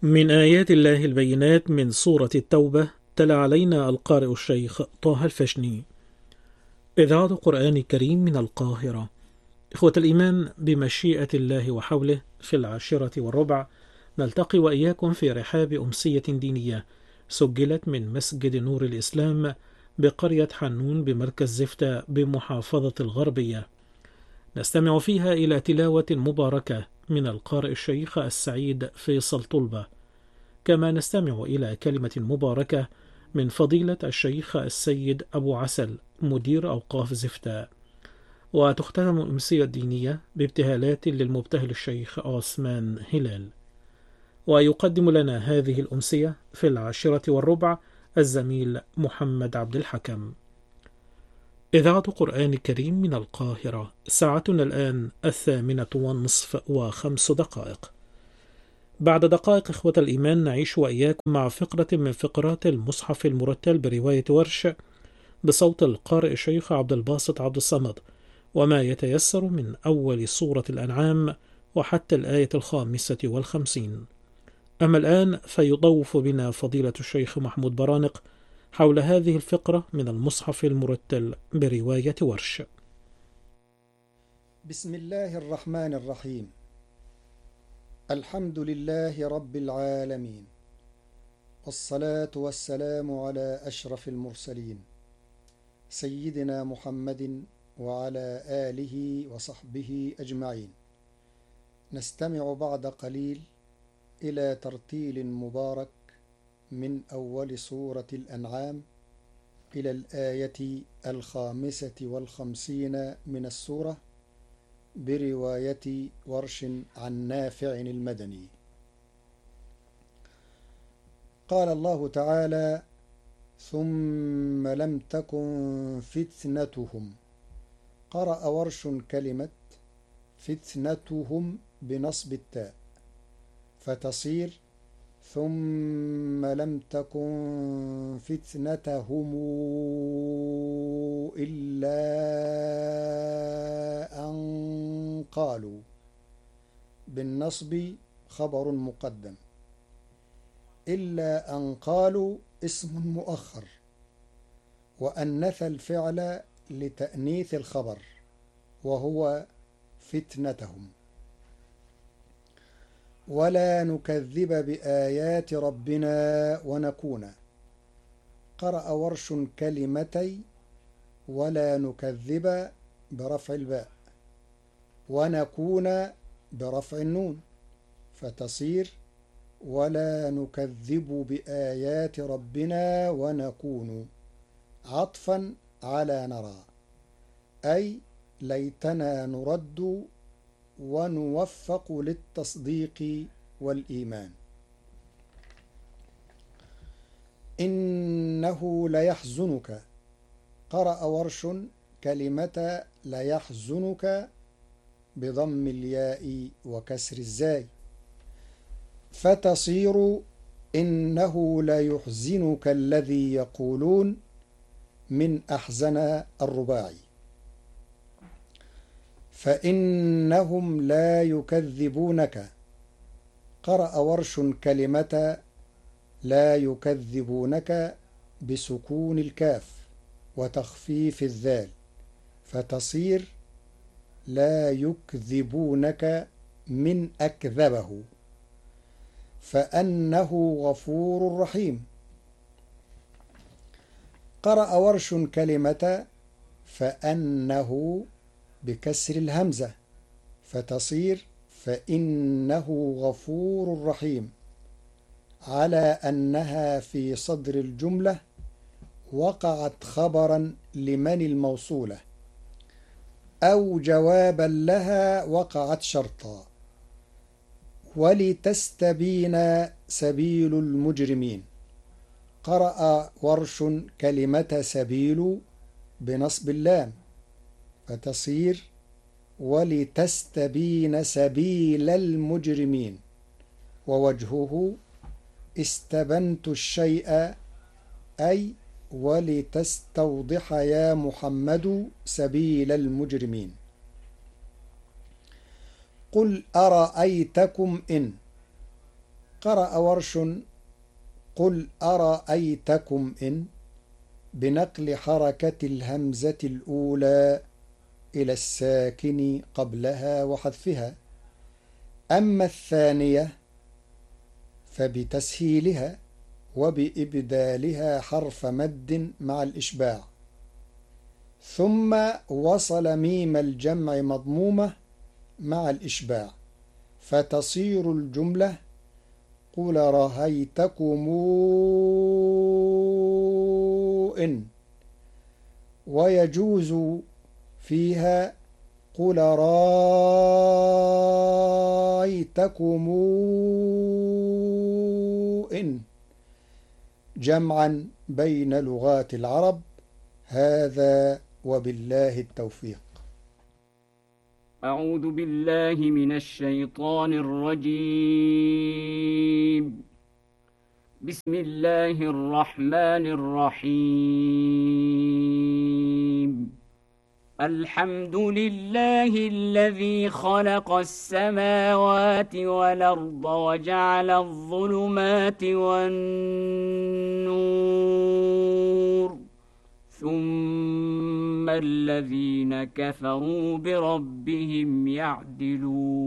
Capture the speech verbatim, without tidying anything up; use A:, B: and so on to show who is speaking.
A: من آيات الله البينات من سورة التوبة. تلا علينا القارئ الشيخ طه الفشني. إذاعة قرآن كريم من القاهرة. إخوة الإيمان، بمشيئة الله وحوله في العاشرة والربع نلتقي وإياكم في رحاب أمسية دينية سجلت من مسجد نور الإسلام بقرية حنون بمركز زفتة بمحافظة الغربية. نستمع فيها إلى تلاوة مباركة من القارئ الشيخ السعيد فيصل طلبة، كما نستمع إلى كلمة مباركة من فضيلة الشيخ السيد أبو عسل مدير أوقاف زفتة. وتختتم الأمسية الدينية بابتهالات للمبتهل الشيخ عثمان هلال. ويقدم لنا هذه الأمسية في العاشرة والربع الزميل محمد عبد الحكم. إذاعة قرآن كريم من القاهرة. ساعتنا الآن الثامنة والنصف وخمس دقائق. بعد دقائق إخوة الإيمان نعيش وإياكم مع فقرة من فقرات المصحف المرتل برواية ورش بصوت القارئ الشيخ عبد الباسط عبد الصمد، وما يتيسر من أول سورة الأنعام وحتى الآية الخامسة والخمسين. أما الآن فيضوف بنا فضيلة الشيخ محمود برانق حول هذه الفقرة من المصحف المرتل برواية ورش.
B: بسم الله الرحمن الرحيم. الحمد لله رب العالمين، والصلاة والسلام على أشرف المرسلين سيدنا محمد وعلى آله وصحبه أجمعين. نستمع بعد قليل إلى ترتيل مبارك من أول سورة الأنعام إلى الآية الخامسة والخمسين من السورة برواية ورش عن نافع المدني. قال الله تعالى: ثم لم تكن فتنتهم. قرأ ورش كلمة فتنتهم بنصب التاء فتصير ثم لم تكن فتنتهم إلا أن قالوا. بالنصب خبر مقدم، إلا أن قالوا اسم مؤخر، وأنث الفعل لتأنيث الخبر وهو فتنتهم. ولا نكذب بآيات ربنا ونكون. قرأ ورش كلمتي ولا نكذب برفع الباء ونكون برفع النون فتصير ولا نكذب بآيات ربنا ونكون، عطفا على نرى، أي ليتنا نرد ونوفق للتصديق والإيمان. إنه ليحزنك. قرأ ورش كلمة ليحزنك بضم الياء وكسر الزاي فتصير إنه ليحزنك الذي يقولون من أحزن الرباعي. فإنهم لا يكذبونك. قرأ ورش كلمة لا يكذبونك بسكون الكاف وتخفيف الذال فتصير لا يكذبونك من أكذبه. فأنه غفور رحيم. قرأ ورش كلمة فأنه بكسر الهمزة فتصير فإنه غفور رحيم، على أنها في صدر الجملة وقعت خبرا لمن الموصولة، أو جوابا لها وقعت شرطا. ولتستبين سبيل المجرمين. قرأ ورش كلمة سبيل بنصب اللام فتصير ولتستبين سبيل المجرمين، ووجهه استبنت الشيء أي ولتستوضح يا محمد سبيل المجرمين. قل أرأيتكم إن. قرأ ورش قل أرأيتكم إن بنقل حركة الهمزة الأولى إلى الساكن قبلها وحذفها، أما الثانية فبتسهيلها وبإبدالها حرف مد مع الإشباع، ثم وصل ميم الجمع مضمومة مع الإشباع، فتصير الجملة قل رأيتكم إن، ويجوز فيها قل رأيتكم إن، جمعا بين لغات العرب. هذا وبالله التوفيق.
C: أعوذ بالله من الشيطان الرجيم. بسم الله الرحمن الرحيم. الحمد لله الذي خلق السماوات والأرض وجعل الظلمات والنور، ثم الذين كفروا بربهم يعدلون.